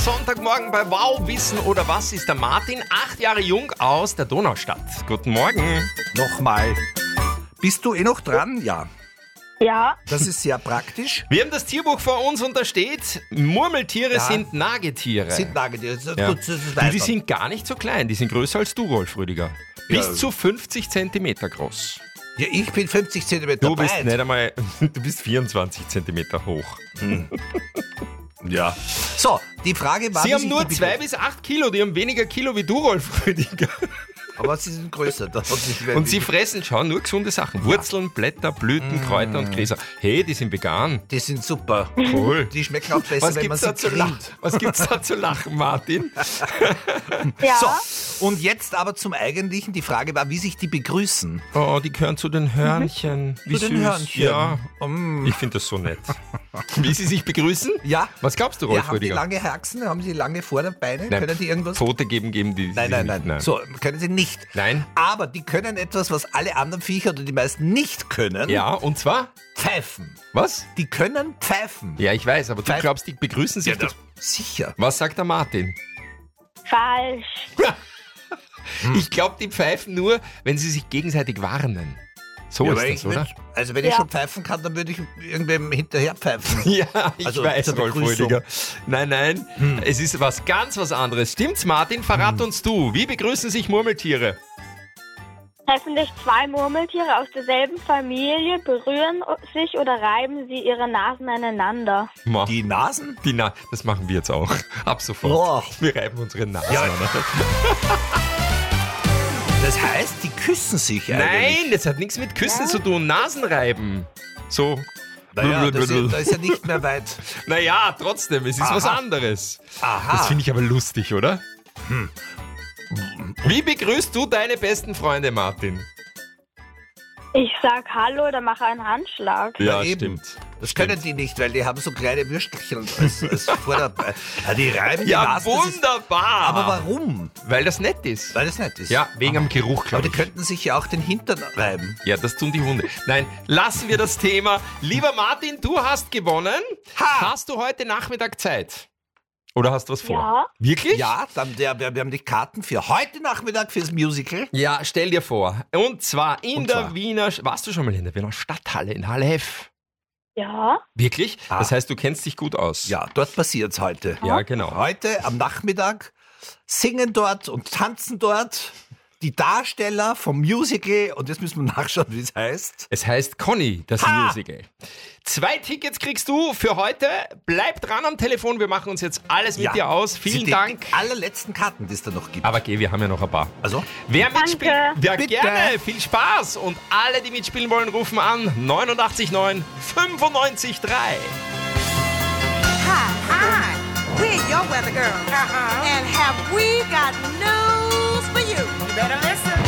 Sonntagmorgen bei Wow, Wissen oder was ist der Martin, 8 Jahre jung aus der Donaustadt. Guten Morgen. Nochmal. Bist du noch dran? Ja. Ja, Das ist sehr praktisch. Wir haben das Tierbuch vor uns und da steht, Murmeltiere sind Nagetiere. Sind Nagetiere. Das ist Ja. gut, das Und weiß die man. sind gar nicht so klein, die sind größer als du, Rolf Rüdiger. Bis Ja. zu 50 Zentimeter groß. Ja, ich bin 50 cm Du bist breit. nicht einmal, du bist 24 Zentimeter hoch. Ja. So, die Frage war... Sie wie haben sich nur die 2 bis 8 Kilo, die haben weniger Kilo wie du, Rolf Rüdiger. Aber sie sind größer. Da hat sich Und sie fressen, schau, nur gesunde Sachen. Wurzeln, Blätter, Blüten, Kräuter und Gräser. Hey, die sind vegan. Die sind super. Cool. Die schmecken auch besser, Was wenn man gibt's sie da zu lachen? grillt. Was gibt's da zu lachen, Martin? ja. So, und jetzt aber zum Eigentlichen. Die Frage war, wie sich die begrüßen. Oh, die gehören zu den Hörnchen. Wie Zu den süß. Hörnchen. Ja, Mm. ich finde das so nett. Wie sie sich begrüßen? Ja. Was glaubst du, Ja, Rolf haben die Rüdiger? lange Haxen? Haben sie lange Vorderbeine? Nein. Können die irgendwas? Pfote geben die Nein. So, können sie nicht. Nein? Aber die können etwas, was alle anderen Viecher oder die meisten nicht können. Ja, und zwar? Pfeifen. Was? Die können pfeifen. Ja, ich weiß, aber du Pfeifen. glaubst, die begrüßen sich. Ja, sicher. Was sagt der Martin? Falsch. Ich glaube, die pfeifen nur, wenn sie sich gegenseitig warnen. So Ja, ist aber das, ich oder? Also wenn ich Ja. schon pfeifen kann, dann würde ich irgendwem hinterher pfeifen. Ja, ich Also weiß, zur Rolf Begrüßung. Rüdiger. Nein, es ist was anderes. Stimmt's, Martin? Verrat uns du. Wie begrüßen sich Murmeltiere? Treffen sich zwei Murmeltiere aus derselben Familie, berühren sich oder reiben sie ihre Nasen aneinander? Ma. Die Nasen? Das machen wir jetzt auch. Ab sofort. Oh. Wir reiben unsere Nasen Ja. an. Das heißt, die küssen sich Nein, eigentlich. das hat nichts mit Küssen zu tun. Nasenreiben. So. Naja, da ist ja nicht mehr weit. Naja, trotzdem, es ist Aha. was anderes. Aha. Das finde ich aber lustig, oder? Wie begrüßt du deine besten Freunde, Martin? Ich sag Hallo oder mache einen Handschlag. Ja, eben. stimmt. Das können die nicht, weil die haben so kleine Würstelchen als Vorderbein. Ja, die reiben die Ja, Nasen. das ist- wunderbar. Aber warum? Weil das nett ist. Weil das nett ist. Ja, wegen am Geruch, Aber glaube die ich. könnten sich ja auch den Hintern reiben. Ja, das tun die Hunde. Nein, lassen wir das Thema. Lieber Martin, du hast gewonnen. Ha! Hast du heute Nachmittag Zeit? Oder hast du was vor? Ja. Wirklich? Ja, dann wir haben die Karten für heute Nachmittag fürs Musical. Ja, stell dir vor. Und zwar in Und der zwar? Wiener... Warst du schon mal in der Wiener Stadthalle, in Halle F? Ja. Wirklich? Ah. Das heißt, du kennst dich gut aus. Ja, dort passiert's heute. Ja, genau. Heute am Nachmittag singen dort und tanzen dort die Darsteller vom Musical. Und jetzt müssen wir nachschauen, wie es heißt. Es heißt Conny, das Ha! Musical. 2 Tickets kriegst du für heute. Bleib dran am Telefon, wir machen uns jetzt alles mit dir aus. Vielen sind die Dank. allerletzten Karten, die es da noch gibt. Aber geh, wir haben ja noch ein paar. Also, Wer mitspielt, ja, Bitte. gerne, viel Spaß. Und alle, die mitspielen wollen, rufen an 89,9 95,3. Hi, we're your weather girls. And have we got news for you? You better listen.